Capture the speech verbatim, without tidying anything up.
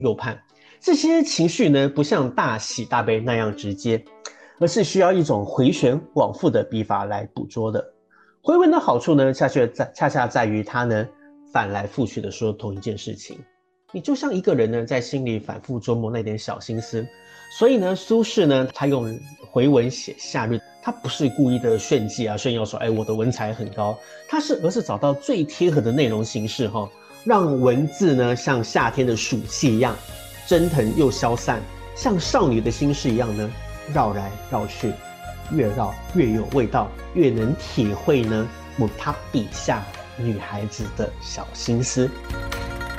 右盼。这些情绪呢，不像大喜大悲那样直接，而是需要一种回旋往复的笔法来捕捉的。回文的好处呢，恰恰在恰恰在于它呢反来覆去的说同一件事情。你就像一个人呢在心里反复琢磨那点小心思，所以呢，苏轼呢他用回文写夏日，他不是故意的炫技啊炫耀说，哎，我的文采很高，他是而是找到最贴合的内容形式哈，让文字呢像夏天的暑气一样蒸腾又消散，像少女的心事一样呢绕来绕去，越绕越有味道，越能体会呢他笔下女孩子的小心思。